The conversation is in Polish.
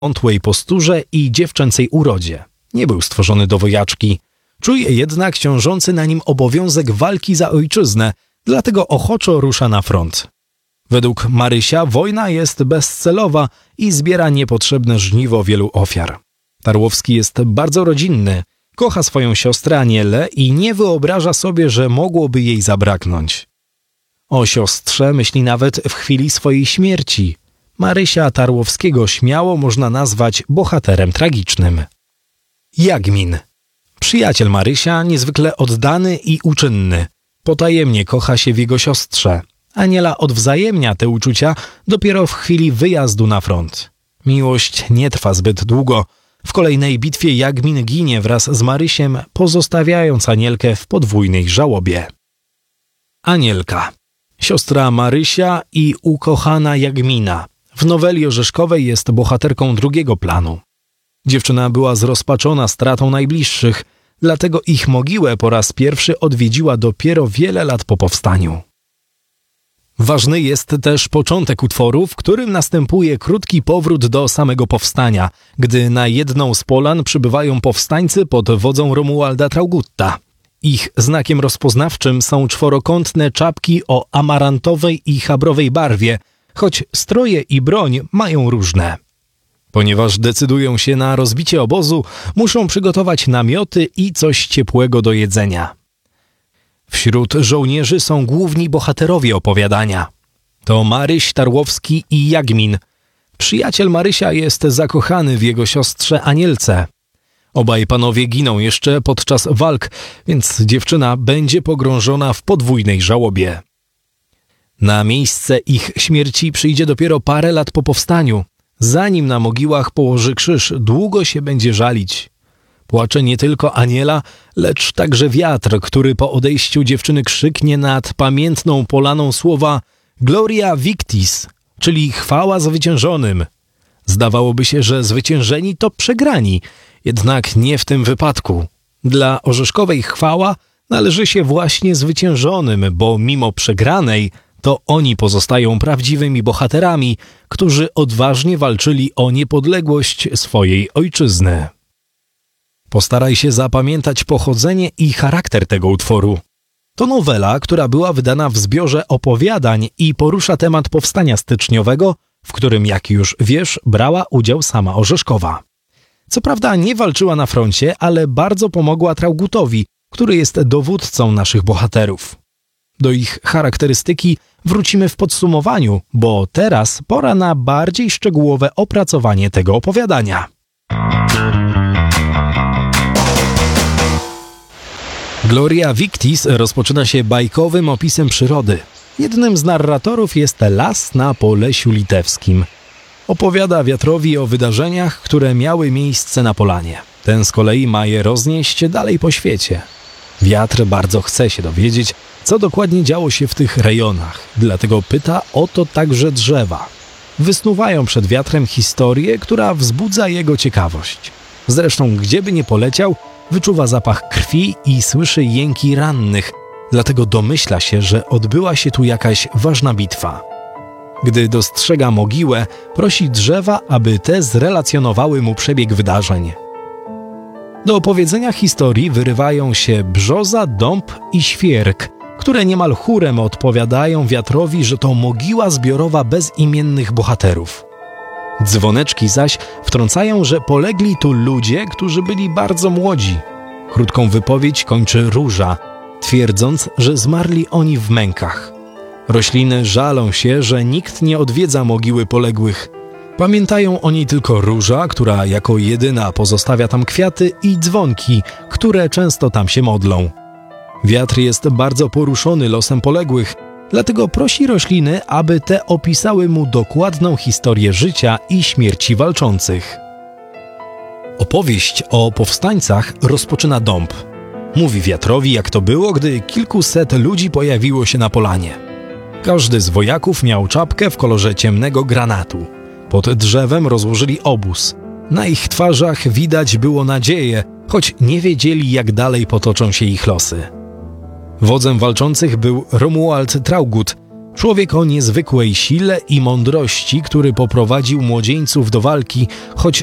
wątłej posturze i dziewczęcej urodzie. Nie był stworzony do wojaczki. Czuje jednak ciążący na nim obowiązek walki za ojczyznę, dlatego ochoczo rusza na front. Według Marysia wojna jest bezcelowa i zbiera niepotrzebne żniwo wielu ofiar. Tarłowski jest bardzo rodzinny, kocha swoją siostrę Anielę i nie wyobraża sobie, że mogłoby jej zabraknąć. O siostrze myśli nawet w chwili swojej śmierci. Marysia Tarłowskiego śmiało można nazwać bohaterem tragicznym. Jagmin. Przyjaciel Marysia, niezwykle oddany i uczynny. Potajemnie kocha się w jego siostrze. Aniela odwzajemnia te uczucia dopiero w chwili wyjazdu na front. Miłość nie trwa zbyt długo. W kolejnej bitwie Jagmin ginie wraz z Marysiem, pozostawiając Anielkę w podwójnej żałobie. Anielka. Siostra Marysia i ukochana Jagmina. W noweli orzeszkowej jest bohaterką drugiego planu. Dziewczyna była zrozpaczona stratą najbliższych, dlatego ich mogiłę po raz pierwszy odwiedziła dopiero wiele lat po powstaniu. Ważny jest też początek utworu, w którym następuje krótki powrót do samego powstania, gdy na jedną z polan przybywają powstańcy pod wodzą Romualda Traugutta. Ich znakiem rozpoznawczym są czworokątne czapki o amarantowej i chabrowej barwie, choć stroje i broń mają różne. Ponieważ decydują się na rozbicie obozu, muszą przygotować namioty i coś ciepłego do jedzenia. Wśród żołnierzy są główni bohaterowie opowiadania. To Maryś Tarłowski i Jagmin. Przyjaciel Marysia jest zakochany w jego siostrze Anielce. Obaj panowie giną jeszcze podczas walk, więc dziewczyna będzie pogrążona w podwójnej żałobie. Na miejsce ich śmierci przyjdzie dopiero parę lat po powstaniu. Zanim na mogiłach położy krzyż, długo się będzie żalić. Płacze nie tylko Aniela, lecz także wiatr, który po odejściu dziewczyny krzyknie nad pamiętną polaną słowa Gloria Victis, czyli chwała zwyciężonym. Zdawałoby się, że zwyciężeni to przegrani, jednak nie w tym wypadku. Dla orzeszkowej chwała należy się właśnie zwyciężonym, bo mimo przegranej to oni pozostają prawdziwymi bohaterami, którzy odważnie walczyli o niepodległość swojej ojczyzny. Postaraj się zapamiętać pochodzenie i charakter tego utworu. To nowela, która była wydana w zbiorze opowiadań i porusza temat powstania styczniowego, w którym, jak już wiesz, brała udział sama Orzeszkowa. Co prawda nie walczyła na froncie, ale bardzo pomogła Traugutowi, który jest dowódcą naszych bohaterów. Do ich charakterystyki wrócimy w podsumowaniu, bo teraz pora na bardziej szczegółowe opracowanie tego opowiadania. Gloria Victis rozpoczyna się bajkowym opisem przyrody. Jednym z narratorów jest las na Polesiu Litewskim. Opowiada wiatrowi o wydarzeniach, które miały miejsce na polanie. Ten z kolei ma je roznieść dalej po świecie. Wiatr bardzo chce się dowiedzieć, co dokładnie działo się w tych rejonach, dlatego pyta o to także drzewa. Wysnuwają przed wiatrem historię, która wzbudza jego ciekawość. Zresztą, gdzieby nie poleciał, wyczuwa zapach krwi i słyszy jęki rannych, dlatego domyśla się, że odbyła się tu jakaś ważna bitwa. Gdy dostrzega mogiłę, prosi drzewa, aby te zrelacjonowały mu przebieg wydarzeń. Do opowiedzenia historii wyrywają się brzoza, dąb i świerk, które niemal chórem odpowiadają wiatrowi, że to mogiła zbiorowa bezimiennych bohaterów. Dzwoneczki zaś wtrącają, że polegli tu ludzie, którzy byli bardzo młodzi. Krótką wypowiedź kończy róża, twierdząc, że zmarli oni w mękach. Rośliny żalą się, że nikt nie odwiedza mogiły poległych. Pamiętają o niej tylko róża, która jako jedyna pozostawia tam kwiaty, i dzwonki, które często tam się modlą. Wiatr jest bardzo poruszony losem poległych, dlatego prosi rośliny, aby te opisały mu dokładną historię życia i śmierci walczących. Opowieść o powstańcach rozpoczyna dąb. Mówi wiatrowi, jak to było, gdy kilkuset ludzi pojawiło się na polanie. Każdy z wojaków miał czapkę w kolorze ciemnego granatu. Pod drzewem rozłożyli obóz. Na ich twarzach widać było nadzieję, choć nie wiedzieli, jak dalej potoczą się ich losy. Wodzem walczących był Romuald Traugut. Człowiek o niezwykłej sile i mądrości, który poprowadził młodzieńców do walki, choć